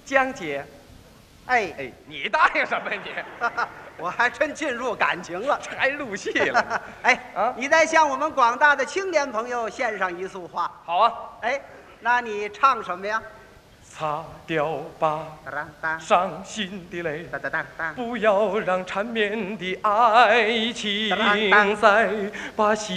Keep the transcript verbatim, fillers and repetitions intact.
江姐， 哎哎，你答应什么呀你？ 我还真进入感情了， 还入戏了？ 哎， 啊你再向我们广大的青年朋友献上一束花。 好啊， 哎，那你唱什么呀？ 擦掉吧当当伤心的泪， 当当当当。 不要让缠绵的爱情再把心。